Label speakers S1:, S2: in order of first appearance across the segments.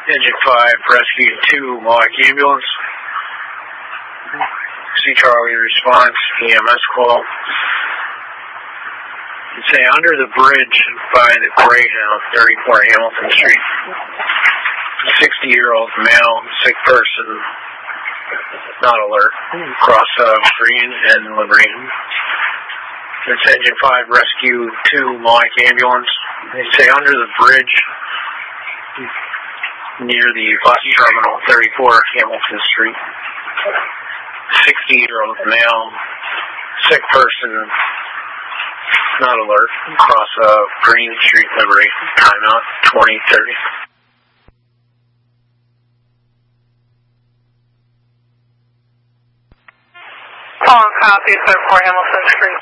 S1: Engine 5, rescue 2, Milwaukee ambulance. C. Charlie response, EMS call. Say under the bridge by the Greyhound, 34 Hamilton Street. 60-year-old male, sick person, not alert. Cross green and Liberty. It's engine 5, rescue 2, Milwaukee ambulance. They say under the bridge near the bus terminal, 34 Hamilton Street. 60-year-old male, sick person, not alert. Cross Green Street, Liberty. Timeout 2030.
S2: Long copy, 34 Hamilton Street.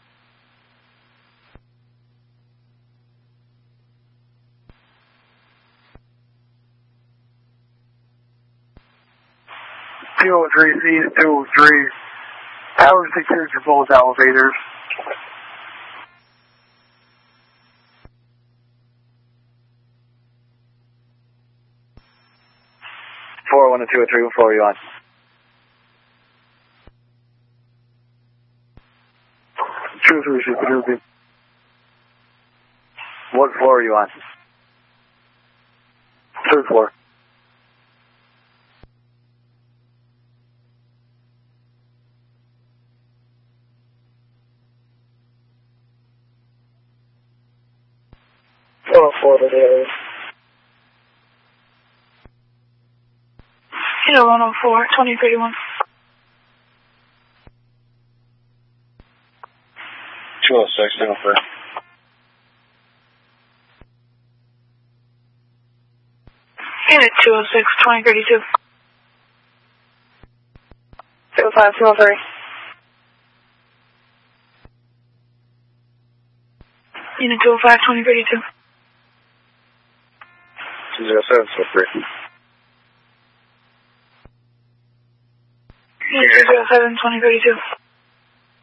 S3: C 203, power secured for both elevators.
S4: Four, 1 and 2 or 3, what floor are you on?
S3: 203.
S4: What floor are you on?
S3: 3rd floor.
S2: For the area. 104, 2031.
S4: 206, signal for.
S2: Unit 206, 2032. 205, 203. Unit 205, 2032.
S4: 207, so 3.
S2: Unit 207, 2032.